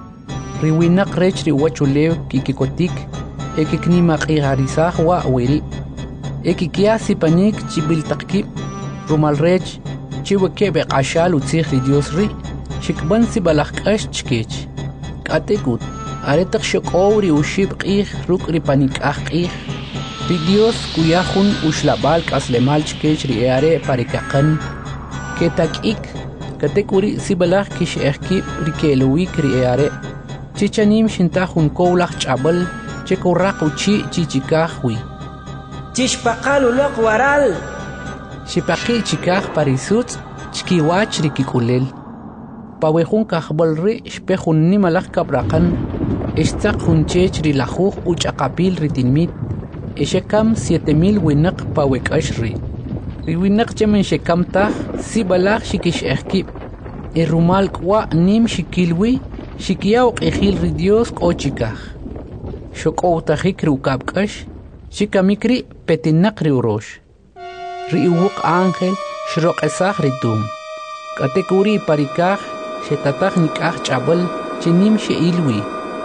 [SPEAKER 2] Ri winaq rech ri wachulew kikikotik, ekiknimaq'ijarisaj wa' wiri. Ekikyaj sipanik chibil taq kib', rumal rech chiwekeb' eq'axal utzij ri Dios ri, xikban sibalaj k'ax chkech. K'atekut, aretaq xok'ow ri uxib' q'ij ruk' ri panik'aj q'ij. Ri Dios kuyaj jun uxlab'al k'aslemal chkech ri eare parikaqan, ketak'ik, katekuri sibalaj kix'ej kib' ri ke'luwik ri eare. Chichanim xintaj jun kowlaj ch'ab'al che korraq uchi' chichikaj wi.
[SPEAKER 4] Chixpaqal uloq waral.
[SPEAKER 2] Xipaqi' chikaj parisutz' chkiwach ri kik'ulel. Pawe jun kajb'al ri xpe jun nimalaj kabraqan, ixtzaq jun chech ri lajuj uch'aqapil ri tinmit, exekam 7000 winaq pawe k'ax ri. Ri winaq chemen xekam taj sibalaj xikix'ej kib'. Rumal k'wa' nim xikilwi, xikyaw q'ijil ri Dios k'o chikaj. Xok'owtajik ri uk'ab' k'ax, xikamik ri petinaq ri urox. Ri uwuq ángel xroq'esaj ri tum. K'atekuri parikaj xetataj nik'aj ch'ab'al che nim xe'ilwi.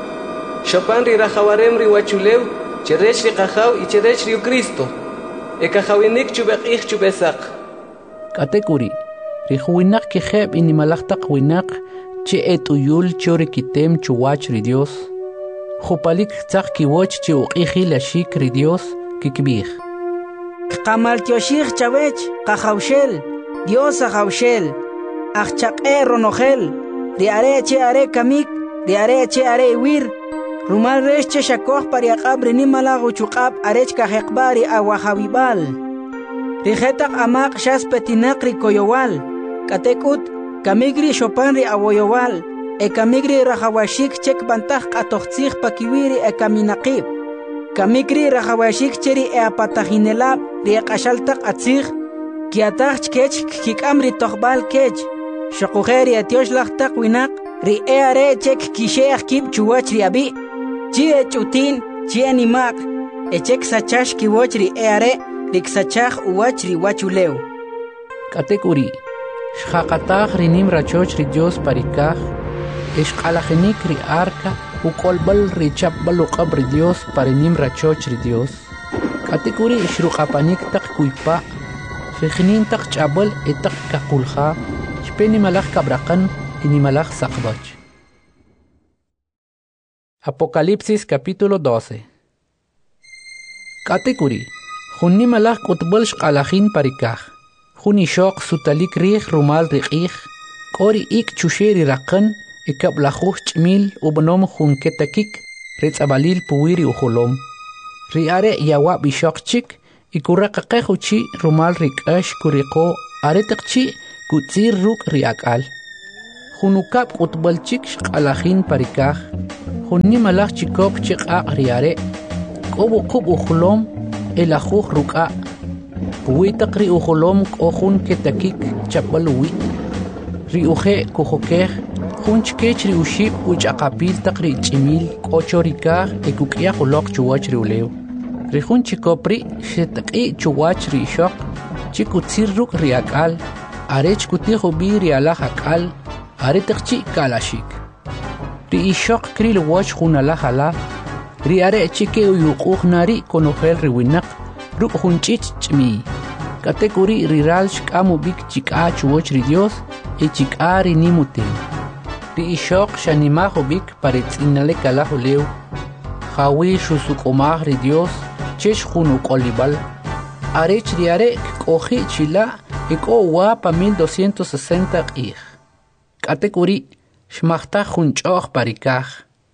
[SPEAKER 6] Xopan ri rajawarem ri wachulew, cherech ri qajaw y cherech ri Cristo. Ekajawinik chub'eq'ij chub'esaq.
[SPEAKER 2] K'atekuri, ri juwinaq kijeb' inimalaj taq winaq che et'uyul cho ri kitem chuwach ri Dios. Jupalik tzaq kiwoch che uq'ijil axik ri Dios kikb'ij.
[SPEAKER 4] Qamaltioxij chawech qajawxel, Dios ajawxel, ajchaq'e ronojel, ri are che are kamik, ri are che are iwir, rumal rech che xakoj pariaq'ab ri nimalaj uchuq'ab arech kajeqb'a ri awajawib'al. Ri jetaq amaq xas petinaq ri koyowal, k'atek'ut kamik ri xopan ri awoyowal, kamik ri rajawashik chek bantaj q'atojtzij pakiwi ri kaminaqib. Kamik ri rajawashik che ri apatajinelab ri q'axal taq atzij, kiataj chkech kik'am ri tojb'al kech. Xoquje ri atioxlaj taq winaq, ri are chek kixe'aj kib' chuwach ri abi', chi ch'utin, chi animaq, chek sachax kiwoch ri are, ri ksachaj uwach ri wachulew.
[SPEAKER 2] K'atekuri, xjaqataj ri nim rachoch ri Dios parikaj, ixq'alajinik ri arca uk'olb'al ri chapb'al uq'ab ri Dios parinim rachoch ri Dios. K'atekuri xruq'apanik taq kuypa', xijnin taq ch'ab'al taq kaqulja, xpe nimalaj kabraqan y nimalaj saqbach. Apocalipsis capítulo 12. K'atekuri, jun nimalaj k'utb'al xq'alajin parikaj, jun ixoq sutalik riij rumal ri q'ij, k'o ri ik chuxe ri raqan ikab'lajuj ch'mil ub'anom jun ketakik ri tz'ab'alil puwi ri ujolom. Ri are yawab ixoq chik y kuraqaqej uchi rumal ri k'ax kuriqo aretaq chi xkutzir ruk riakal. Junukap utbalchik xqalajin parikaj. Junni malaj chikop chiqaq riare. Kobu kub ujulom elajuj ruka. Puitaq ri ujulom kojun ketakik chapalui. Ri uje kujokej. Junchkech ri uship uchaqapil taq ri chimil kochorikaj ekukia ulok chuwach ri uleu. Ri jun chikopri xetaqi chuwach ri shok. Chikutzir ruk riakal. Arech kutijo bi rialaj akal. Aretaqchi kalashik. Ri ishok kril wach junala hala. Ri are chike uyuquj nari konojel ri winaq. Ruk junchich chmi. Katekuri ri ral shkamu bik chika chuwach ri Dios. E chika ri nimutin. Ri ishok shanimajo bik paretzinale kalajo leu. Jawi shusukomaj ri Dios. Chesh junu kolibal. Arech ri are koji chila. Eko wapa 1260 qij. Katekuri shmachtaj junchoj parikaj.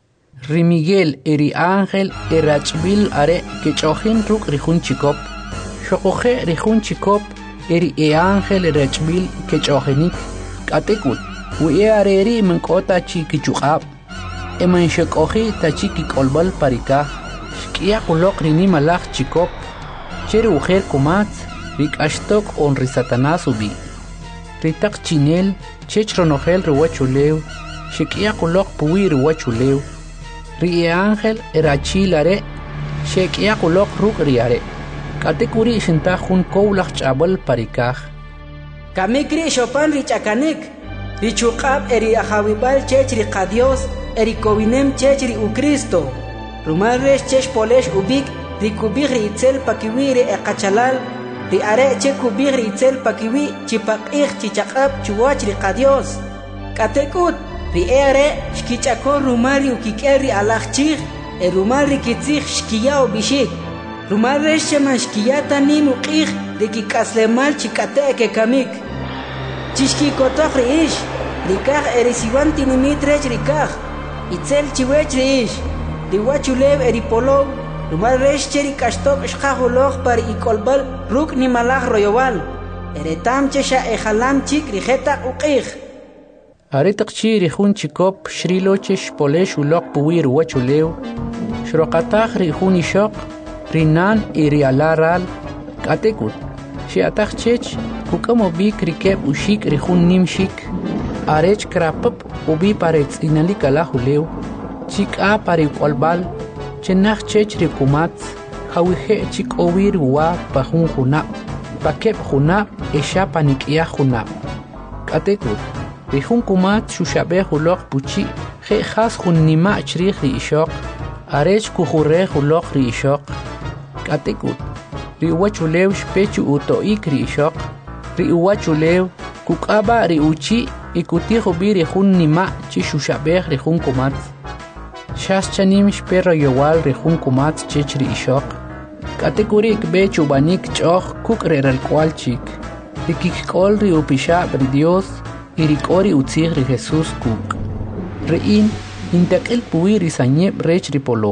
[SPEAKER 2] Ri Miguel eri Ángel erachbil are kechojin ruk ri jun chikop. Shokoje ri jun chikop eri Ángel erachbil kechojenik. Katekut wi areri menkota chikichuqab. Eman shekoji tachiki kolbal parikaj. Shkia kulok ri nimalaj chikop. Cheri ujer kumatz rik ashtok on ri Satanás ubi. Ritak chinel chech ronojel riwachuleu. Shekia kulok puwi riwachuleu. Ri Ángel erachilare. Shekia kulok ruk riare. Katekuri shintaj jun koulaj chabal parikaj.
[SPEAKER 4] Kamikri shopan richakanik. Richuqab eri ajawibal chech ri qadios. Eri kowinem chech ri uCristo. Rumal resh chech polesh ubik. Ri kubig ri itzel pakiwi ri eqachalal. Ri are che kubig ri itzel pakiwi. Chipaqij chichaqab chuwach ri qadios. Katekut. Ri are shkichakor rumal ri ukikel ri alajchij. E rumal ri kitzij shkiya bishik. Rumal resh sheman shkiyata nim uqij. Ri kikaslemal chikate ke kamik. Chishkikotaj ri ish. Rikaj erisiwan tinimit rech rikaj. Itzel chiwech ri ish. Ri wachulev eripolov. Rumal resh cheri kashtok shkajuloj par ikolbal ruk ni malaj royowal. Eretam chesha ejalam chik rijeta uqij.
[SPEAKER 2] Aretaqchi ri jun chikop shrilo chesh polesh ulok puwir wachulew. Shroqataj ri jun ishok. Rinan iri alaral. Katekut. Shiataj chech kukamo bik rikeb ushik ri jun nimshik. Arech krapap ubi parets inalika la julew. Chika pari kolbal. Chenach chech ri kumatz. Hawije chik owir wa pa jun junap. Pakeb junap esha panikia junap. Katekut. Ri jun kumatz shushabe julok puchi. Je khas jun nima chrij ri ishok. Arech kujure julok ri ishok. Katekut. Ri uwachulew shpechu utoik ri ishok. Ri uwachulew kukaba ri uchi ikutijo bi ri jun nima chi shushabej ri jun kumatz. Shas chanim shperro yowal ri jun kumatz chech ri ishok. Katekuri ikbe chubanik choj kuk reral kwalchik. Ri kikol ri upishab ri Dios y ri kori utzij ri Jesús kuk. Ri in intakil puwi ri sanyeb rech ri polo.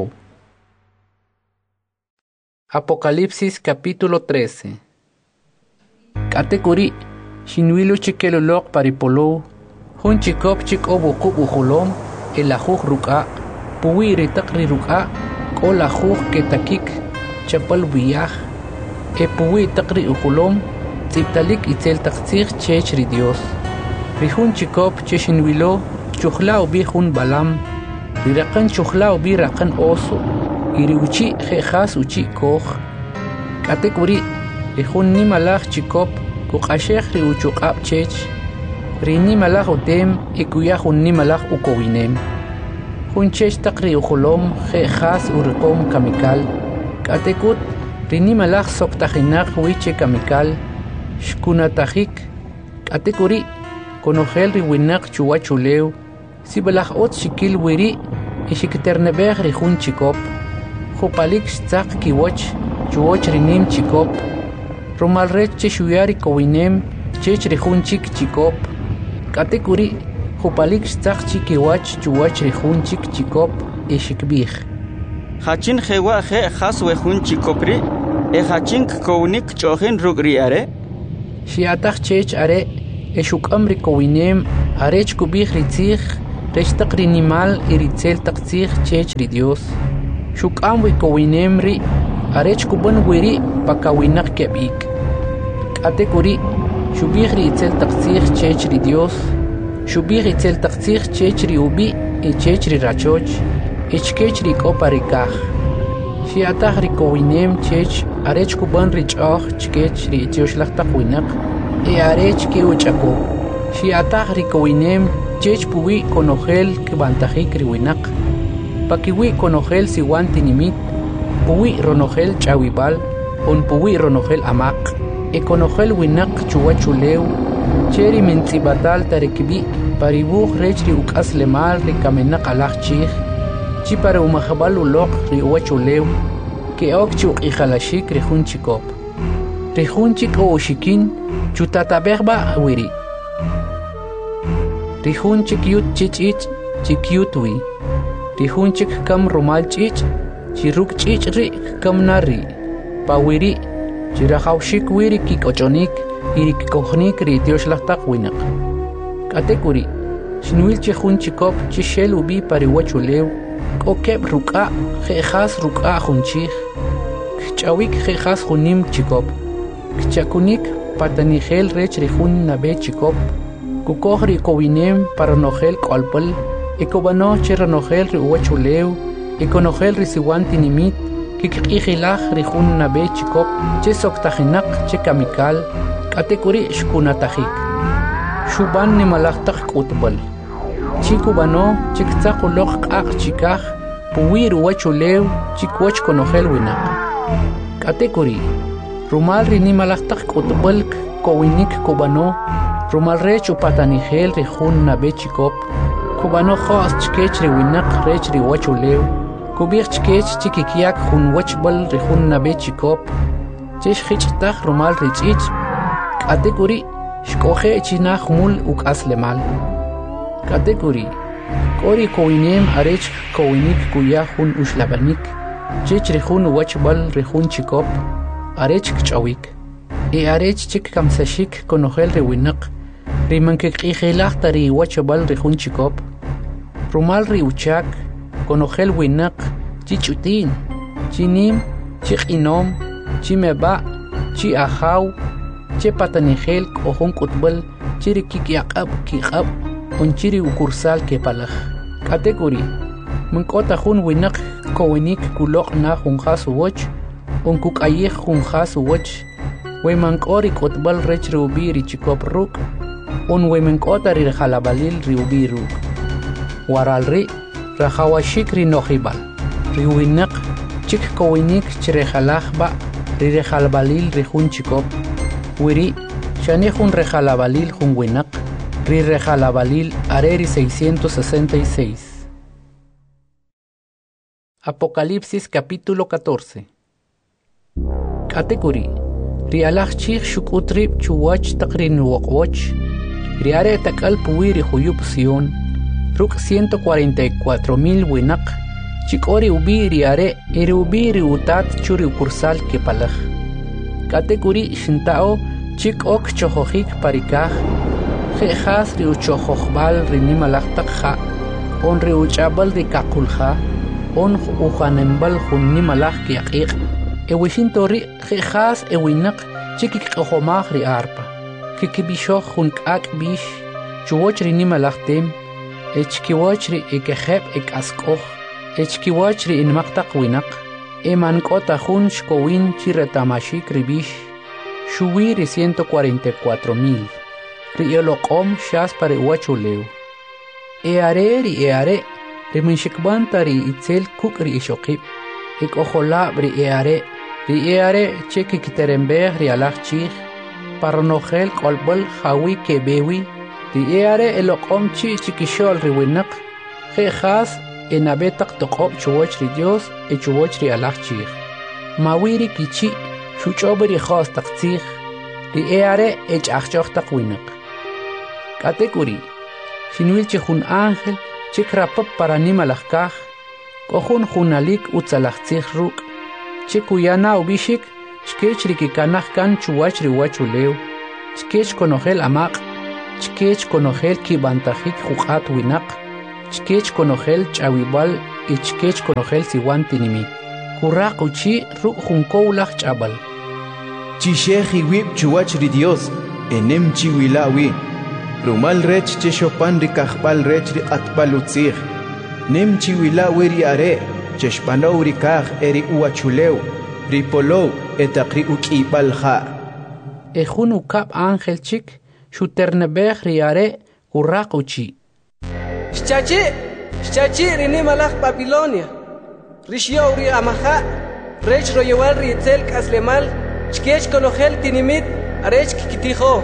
[SPEAKER 2] Apocalipsis capítulo 13. Katekuri shinwilu chikelolok paripolo. Jun chikop chikobu kub ujulom el ajuj ruka. Puwi ri takri ruka. Kol ajuj ketakik chapal wiyaj. E puwi takri ujulom tziptalik itzel taktzij chech ri Dios. Ri jun chikop cheshinwilo chujla ubi jun balam. Ri raqan chujla ubi raqan oso. Iri uchi jejas uchi koj. Katekuri ri jun nimalaj chikop kuqashej ri uchuqab chech. Ri nimalaj utem ikuya jun nimalaj ukowinem. Jun chech taqri ujulom jejas uriqom kamikal. Katekut ri nimalaj soktajinak wiche kamikal. Shkunatajik. Katekuri konojel ri winak chuwachulew. Sibalaj ot shikil wiri ishikiternebej ri jun chikop. Jupalik shtzaq kiwoch, chuwoch rinim chikop. Rumal rech cheshuyari kowinem, chech rijun chik chikop. Katekuri, jupalik shtzaq chikiwach, chuwoch rijun chik chikop, ishikbij.
[SPEAKER 3] Hachin jewa je jas wejun chikopri, hachin kownik chojin rugri are.
[SPEAKER 2] Shiatach chech are, Eshukam rikowinem arech kubih ritzich rech taqrinimal iritzel taqtzich chech ri Dios. Shukam wikowinem ri arech kuban wiri pakawinak kebik. Kate kuri shubih ritzel taqtzich chech ri Dios. Shubih ritzel taqtzich chech ri ubi e chech ri rachoch. Echkech ri koparikaj. Shiatah rikowinem chech arech kuban richoch chkech ri tioshlataq winak. E arech ke uchako. Shiatah rikowinem chech puwi konogel kibantajik riwinak. Pakiwi konogel siwan tinimit. Puwi ronogel chawibal. On puwi ronogel amak. E konogel winak chuwachulew. Cheri mentzibatal tarekibi. Paribuj rech ri ukas lemal rikamenak alaj chich. Chi para umajabal ulok ri uwachulew. Ke ok chuk ijalashik rihun chikop. Rihun chik o ushikin. Chutataberba wiri. Rihun chikyut chichich chikyutwi. Rihun chik kam rumal chich chiruk chich ri kam nari. Pawiri chirahawshik wiri kikochonik irik kohnik ri tioshlahtak winak. Katekuri shinwil chihun chikop chishel ubi pariwachulew. Kokeb ruka jejas ruka junchich. Kchawik jejas junim chikop. Kchakunik patanigel rech rihun nabe chikop. Kukohri kowinem paranogel kolpal. Ekobano cheranogel riuwachulew. Ekonogel risiwan tinimit. Kikijilaj rihun nabe chikop. Che soktajinak che kamikal. Katekuri shkunatajik. Shuban nimalajtak kutbal. Chikubano chiktzaqulok q'aq chikaj. Puwi riuwachulew chikwach konogel winak. Katekuri rumal rinimalajtak kutbalk kowinik kubano. Rumal rech upatanigel rihun nabe chikop. Kubano khos chkech riwinak rech riwachulew. Kubich chkech chikikiak hun wachbal rihun nabe chikop. Chesh khichtaj rumal richich. Katekuri shkoje chinaj mul ukas lemal. Katekuri kori kowinem arech kowinik kuya hun ushlabanik. Chech rihun wachbal rihun chikop. Arech kchawik. E arech chik kamsashik konogel riwinak. Rimankikijilaj tari wachbal rihun chikop. Rumal riuchak konogel winak chichutin. Chinim chiqinom chimeba chi ajaw che patanigel kohon kutbal chirikikiaqab kiqab onchiri ukursal kepalaj. Katekuri munkota hun winak kowinik kulok na junjas uwach onkukayej junjas uwach wemankori kutbal rech riubi richikop ruk on wemenkota rirjalabalil riubi ruk waralri rajawashik rinojibal riuwinak chik kowinik chirejalajba rirejalabalil rihun chikop wiri shanejun rejalabalil jun winak rirejalabalil areri 666. Apocalipsis capítulo 14. Katekuri rialaj chich shukutrib chuwach taqrin wokwach riare takal puwiri huyub Sion ruk 144,000 winak chikori ubi riare iri ubi riutat churi ukursal kepalaj. Katekuri shintao chik ok chohojik parikaj jejas riuchohojbal rinimalajtak ja on riuchabal rikakulja on ujanembal junimalaj kiaqiq ewishintori jejas ewinak chikik ohomaj ri arpa kikibishoj jun k'ak bish chuwoch rinimalajtem echkiwoch ri ekejeb ekaskoj echkiwoch ri inmaqtaq winak emankota jun shkowin chiretamashik ribish shuwi ri 144,000 rioloqom shas pare wachulew eare riminshikbanta ri itzel kuk ri ishoqib ikojola ri eare chekikiterembej ri alaj chij paranogel kolbol jawi kebewi ri eare eloqom chi chikishol ri winak jejas enabetak toqob chuwoch ri Dios e chuwoch ri alaj chij mawiri kichi shuchobri khos taqtzij ri eare ech'ajchoj taq winak. Katekuri shinwil chijun ángel chikrapap para nimalajkaj kohun junalik utzalajtzij ruk chikuyana ubishik chkech rikikanaj kan chuwach riwachulew chkech konogel amaq chkech konogel kibantajik juqat winak, chkech konogel chawibal y chkech konogel siwan tinimi. Kuraq uchi ruq junkowlaj chabal.
[SPEAKER 5] Chisheji wib chuwach ri Dios, enem chiwilawi. Rumal rech che shopan ri kahbal rech ri atbal utzig. Nem chiwilawi ri are, cheshpanow ri kah eri uachulew, ri polow etaqri ukibal ha.
[SPEAKER 2] Ejun ukap ángel chik, shuternebej ri are kuraq uchi.
[SPEAKER 6] Shchachi rini malach Babilonia. Rishyo ri amaha, rech royewal ri itzel kaslemal, chkech konogel tinimit, arech kikitijo.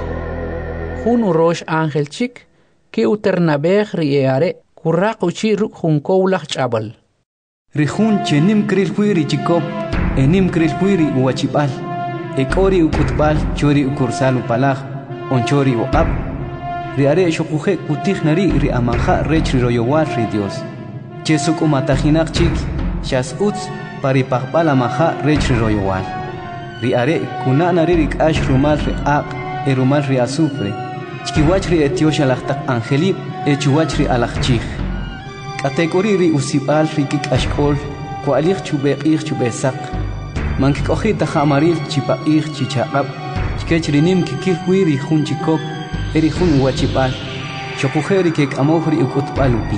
[SPEAKER 2] Jun urosh ángel chik, que uternabej ri are, kuraq uchi ruk junkowlaj chabal.
[SPEAKER 10] Rijun chenim kril huiri chikop, enim kril huiri uachipal, ekori ukutbal chori ukursal upalaj, onchori uab. Ri are shokuje kutij nari ri amaha rech ri royewal ri Dios. Chesuk umatajinak chik, Shas uts paripakbal amaha rech ri royowal. Ri are kunana ri ash rumal ri aq e rumal ri azufre. Chkiwach ri etiosha lachtak angelib e chuwach ri alachchich. Kategori ri usibal ri kik ashkol kualich chubeqich chubesak. Mankikoji tajamaril chipaich chichaqab. Chkech rinim kikil huiri jun chikop eri jun uachipal. Shokujeri kek amofri ukutbal upi.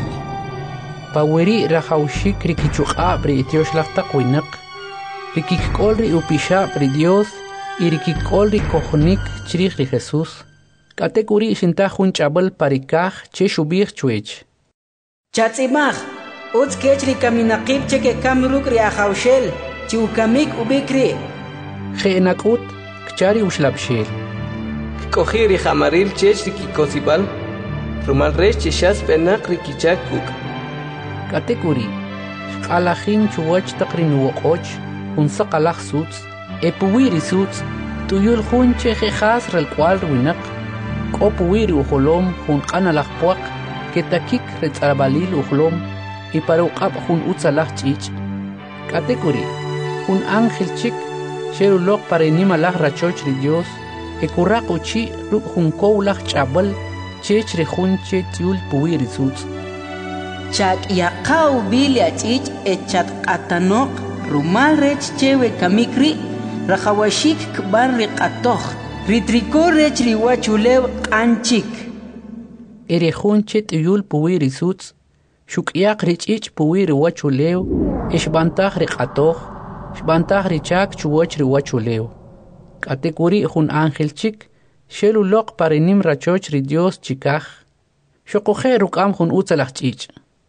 [SPEAKER 2] Paweri rajaushik rikichuqa pri Dios lachtak winak, rikikol ri upisha pri Dios y rikikol ri kojonik chrij ri Jesús. Katekuri shinta jun chabal parikaj che shubij chuech.
[SPEAKER 4] Chatzimaj, utz kech ri kaminaqib che ke kamruk ri ajaushel, chi ukamik ubikri.
[SPEAKER 2] Jeenakut kchari ushlabshel.
[SPEAKER 6] Kikoji ri jamaril chech rikikosibal, rumal rech cheshas penak rikichak kuk.
[SPEAKER 2] Katekuri, alajin chuwach takrin wokoch, un sakalaj suts, epuwiri suts, tuyul jun chejejas rel cual winak, kopuwiri ujolom jun kanalaj puak, ketakik retzarabalil ujolom, y para uqab jun utzalaj chich. Katekuri, un ángel chik, sherulok para inimalaj rachoch ri Dios, ekuraq uchi ruk jun kowlaj chabal, chech re jun che tiul puwiri suts.
[SPEAKER 4] Chak yaqaw bilia chich echat atanok rumal rech chewe kamikri rajawashik kbar riqatoh ritriko rech riwachulew qanchik
[SPEAKER 2] erejun chet yul puwiri suts shukyaq richich puwiri wachulew ishbantaj riqatoh shbantaj richak chuwach riwachulew katekuri jun ángel chik sheluloq parenim rachoch ri Dios chikaj shoqoje rukam jun utzalaj chich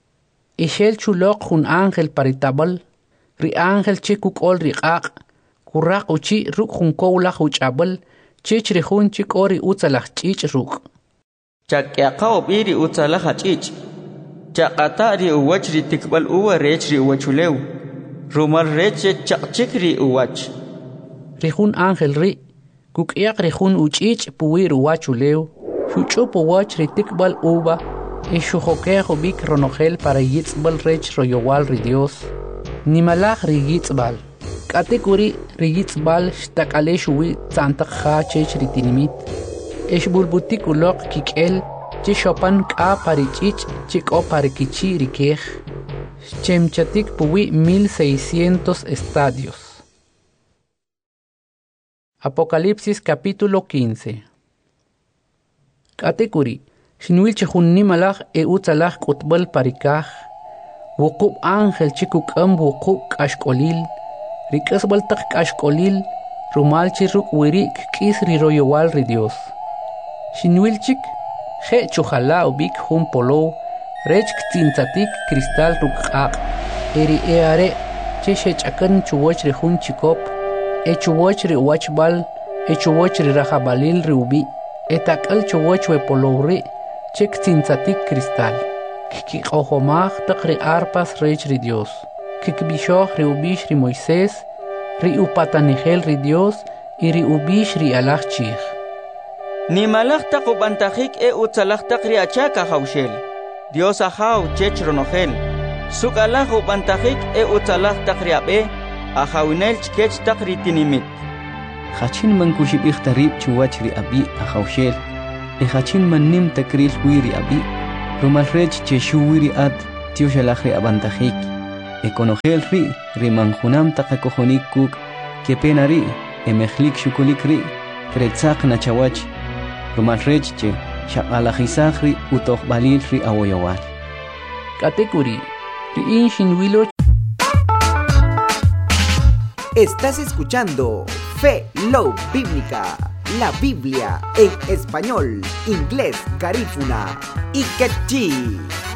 [SPEAKER 2] Ishel chulok jun ángel paritabal, ri ángel chikuk ol ri qaq, kuraq uchi ruk jun kowlaj uchabal, chich ri jun chik ori utzalaj chich ruk.
[SPEAKER 3] Chakyaqaw biri utzalaj chich. Chaqata ri uwach ri tikbal uwa rech ri uwachulew. Rumal rech chaqchik ri uwach.
[SPEAKER 2] Ri jun ángel ri, kukyaq ri jun uchich puwir uwachulew, shuchup uwach ri tikbal uwa, Eshujokejo bik ronogel para yitzbal rech royowal ri Dios. Nimalaj ri yitzbal. Katekuri ri yitzbal shtakale shuwi tzantak ha chech ri tinimit. Eshbulbutik ulok kikel che shopan ka parichich chiko parikichi ri kej. Chemchatik puwi 1600 estadios. Apocalipsis capítulo 15. Katekuri Shinwil chihun nimalaj utzalaj kutbal parikaj, wukub ángel chikuk wukub kashkolil, rikasbal tak kashkolil, rumal chiruk wirik kis ri royowal ri Dios. Shinwil chik, je chuhala ubik hun polo, rech ktintatik kristal rukaq, eri eare, che chakan chuwach ri hun chikop, chuwach ri wachbal, chuwach ri rajabalil ri ubi, etakal chuwach we polo ri, Chek tinzatik cristal. Kik ojomaj tak ri arpas rech ri Dios. Kik bishoch ri ubish ri Moisés, ri upatanigel ri Dios, y ri ubish ri alach chich.
[SPEAKER 3] Ni malach tak ubantajik utzalach tak ri achaka haushel. Dios ahaw chech ronogel. Suk alach ubantajik utzalach tak ri abe, ahawinel chkech tak ri tinimit.
[SPEAKER 10] Hachin mankushib ikhtarib chuwach ri abi ahawshel. hachin manim takril huiri abi, rumal rech che shuwiri at tio shalahri abantajik, econogel ri manjunam takakojonik kuk, que penari, emehlik shukulik ri, kretzak nachawach, rumal rech che shaqalajisahri utoh balil ri awoyowal.
[SPEAKER 2] Katekuri, ri inshin wilo.
[SPEAKER 11] Estás escuchando Fe Love Bíblica, la Biblia en español, inglés, garífuna y quechí.